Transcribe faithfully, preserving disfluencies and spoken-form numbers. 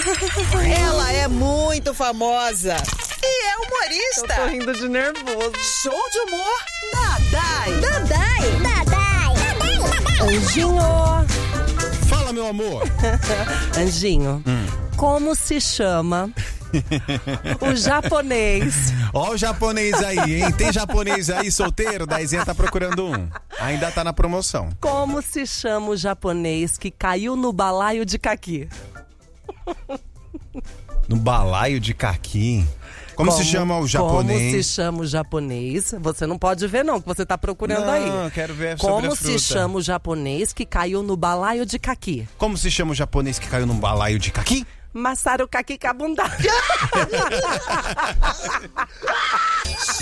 Ela é muito famosa e é humorista. Eu tô rindo de nervoso. Show de humor, Dadai. Dadai. Dadai. Anjinho. Fala, meu amor. Anjinho, hum. como se chama o japonês? Ó o japonês aí, hein? Tem japonês aí solteiro? Daizinha tá procurando um. Ainda tá na promoção. Como se chama o japonês que caiu no balaio de caqui? No balaio de caqui? Como, como se chama o japonês? Como se chama o japonês? Você não pode ver não, que você tá procurando não, aí. Não, quero ver sobre Como a fruta. se chama o japonês que caiu no balaio de caqui? Como se chama o japonês que caiu num balaio de caqui? Masaru Kaki Kabunda.